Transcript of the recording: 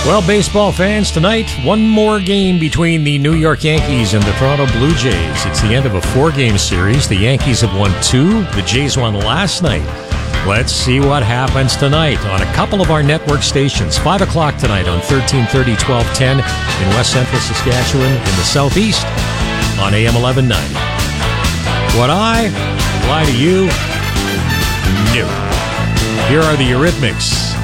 Well, baseball fans, tonight, one more game between the New York Yankees and the Toronto Blue Jays. It's the end of a 4-game series. The Yankees have won 2. The Jays won last night. Let's see what happens tonight on a couple of our network stations. 5 o'clock tonight on 1330, 1210 in West Central Saskatchewan, in the Southeast on AM 1190. Would I lie to you? No. Here are the Eurythmics.